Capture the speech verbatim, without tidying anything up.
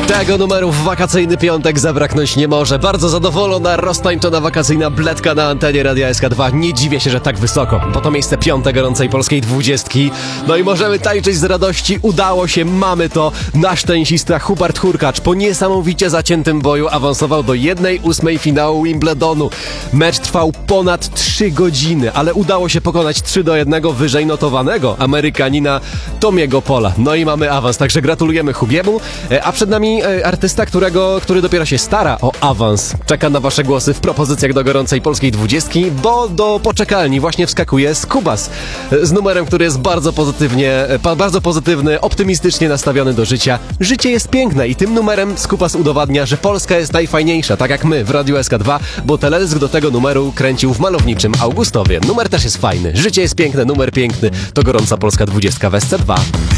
Tego numeru w wakacyjny piątek zabraknąć nie może. Bardzo zadowolona, roztańczona wakacyjna bledka na antenie Radia S K dwa. Nie dziwię się, że tak wysoko, bo to miejsce piąte gorącej polskiej dwudziestki. No i możemy tańczyć z radości. Udało się, mamy to. Nasz tenisista Hubert Hurkacz po niesamowicie zaciętym boju awansował do jednej ósmej finału Wimbledonu. Mecz trwał ponad trzy godziny, ale udało się pokonać trzy do jednego wyżej notowanego Amerykanina Tomiego Pola. No i mamy awans, także gratulujemy Hubiemu, a przed nami artysta, którego, który dopiero się stara o awans. Czeka na wasze głosy w propozycjach do gorącej polskiej dwudziestki, bo do poczekalni właśnie wskakuje Skubas z numerem, który jest bardzo pozytywnie, bardzo pozytywny, optymistycznie nastawiony do życia. Życie jest piękne i tym numerem Skubas udowadnia, że Polska jest najfajniejsza, tak jak my w Radiu S K dwa, bo teledysk do tego numeru kręcił w malowniczym Augustowie. Numer też jest fajny. Życie jest piękne, numer piękny. To gorąca polska dwudziestka w S C dwa.